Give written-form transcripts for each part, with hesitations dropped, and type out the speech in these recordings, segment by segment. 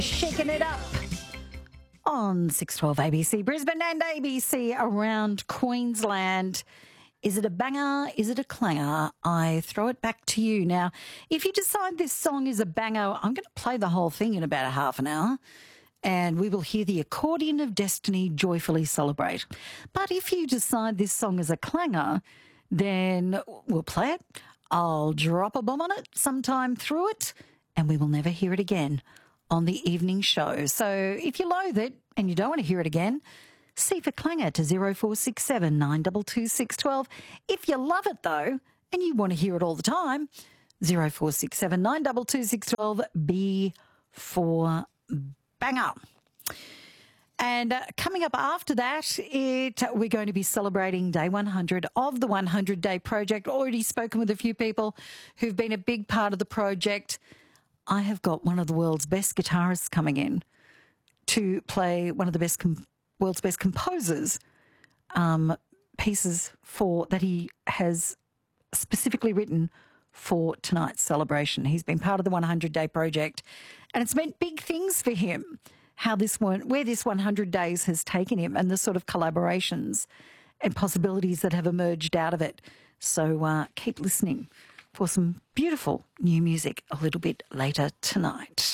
Shaking it up on 612 ABC Brisbane and ABC around Queensland. Is it a banger? Is it a clanger? I throw it back to you. Now, if you decide this song is a banger, I'm going to play the whole thing in about a half an hour and we will hear the accordion of destiny joyfully celebrate. But if you decide this song is a clanger, then we'll play it. I'll drop a bomb on it sometime through it and we will never hear it again on the evening show. So if you loathe it and you don't want to hear it again, see for clanger to 0467 922 612. If you love it though and you want to hear it all the time, 0467 922 612, B for banger. And coming up after that, we're going to be celebrating day 100 of the 100-day project. Already spoken with a few people who've been a big part of the project. I have got one of the world's best guitarists coming in to play one of the world's best composers pieces that he has specifically written for tonight's celebration. He's been part of the 100-day project, and it's meant big things for him. Where this 100 days has taken him, and the sort of collaborations and possibilities that have emerged out of it. So keep listening for some beautiful new music a little bit later tonight.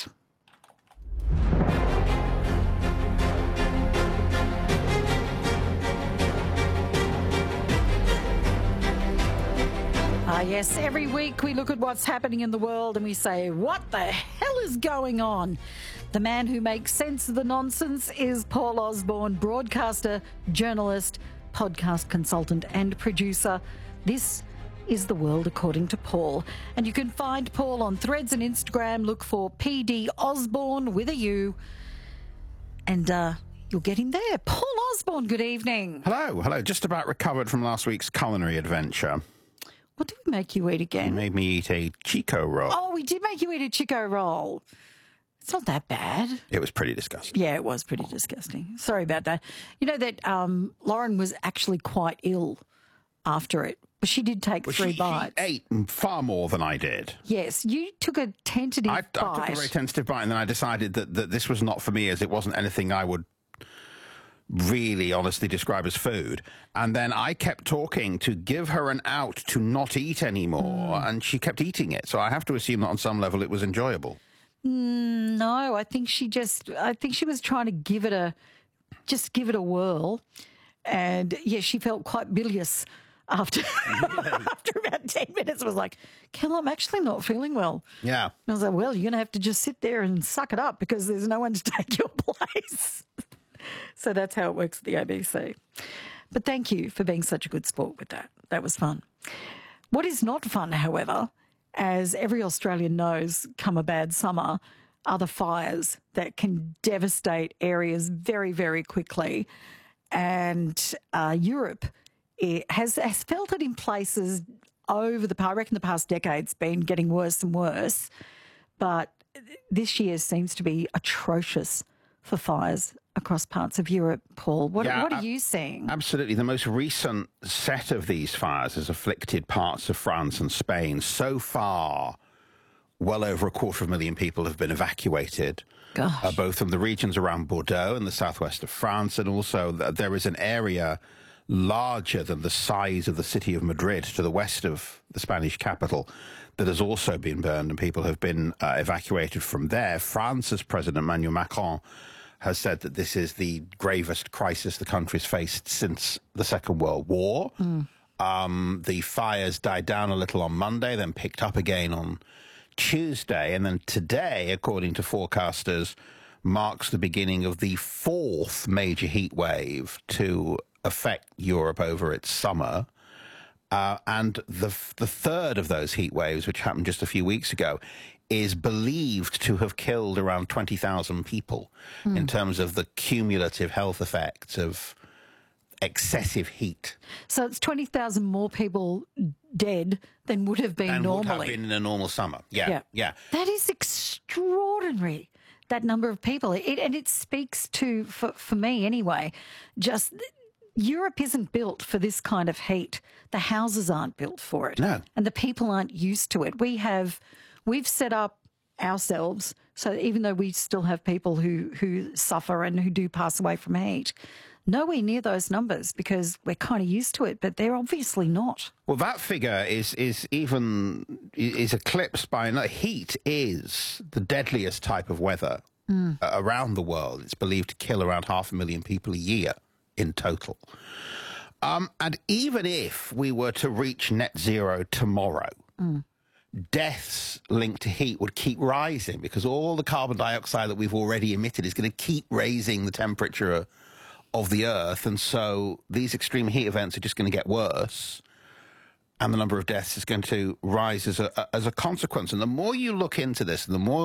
Yes, every week we look at what's happening in the world and we say, what the hell is going on? The man who makes sense of the nonsense is Paul Osborne, broadcaster, journalist, podcast consultant and producer. This is The World According to Paul. And you can find Paul on Threads and Instagram. Look for PD Osborne with a U. And you'll get him there. Paul Osborne, good evening. Hello. Just about recovered from last week's culinary adventure. What did we make you eat again? You made me eat a Chico roll. Oh, we did make you eat a Chico roll. It's not that bad. It was pretty disgusting. Yeah, it was pretty disgusting. Sorry about that. You know that Lauren was actually quite ill after it, but she did take 3 bites. She ate far more than I did. Yes, you took a tentative bite. I took a very tentative bite, and then I decided that this was not for me, as it wasn't anything I would really honestly describe as food. And then I kept talking to give her an out to not eat anymore, and she kept eating it. So I have to assume that on some level it was enjoyable. No, I think she was trying to give it a whirl, and yeah, she felt quite bilious after after about 10 minutes. Was like, Kel, I'm actually not feeling well. Yeah, and I was like, well, you're gonna have to just sit there and suck it up because there's no one to take your place. So that's how it works at the ABC. But thank you for being such a good sport with that. That was fun. What is not fun, however, as every Australian knows, come a bad summer, are the fires that can devastate areas very, very quickly. And Europe has felt it in places over the past decade's been getting worse and worse. But this year seems to be atrocious for fires across parts of Europe. Paul, what are you seeing? Absolutely. The most recent set of these fires has afflicted parts of France and Spain. So far, well over 250,000 people have been evacuated, both from the regions around Bordeaux in the southwest of France, and also there is an area larger than the size of the city of Madrid to the west of the Spanish capital that has also been burned, and people have been evacuated from there. France's President Emmanuel Macron has said that this is the gravest crisis the country's faced since the Second World War. The fires died down a little on Monday, then picked up again on Tuesday, and then today, according to forecasters, marks the beginning of the 4th major heat wave to affect Europe over its summer. And the third of those heat waves, which happened just a few weeks ago, is believed to have killed around 20,000 people in terms of the cumulative health effects of excessive heat. So it's 20,000 more people dead than would have been normally. Would have been in a normal summer. Yeah. That is extraordinary, that number of people. It speaks to, for me anyway, just Europe isn't built for this kind of heat. The houses aren't built for it. No. And the people aren't used to it. We've set up ourselves. So even though we still have people who suffer and who do pass away from heat, nowhere near those numbers because we're kind of used to it, but they're obviously not. Well, that figure is eclipsed by heat is the deadliest type of weather around the world. It's believed to kill around 500,000 people a year in total. And even if we were to reach net zero tomorrow, deaths linked to heat would keep rising because all the carbon dioxide that we've already emitted is going to keep raising the temperature of the Earth. And so these extreme heat events are just going to get worse. And the number of deaths is going to rise as a consequence. And the more you look into this, the more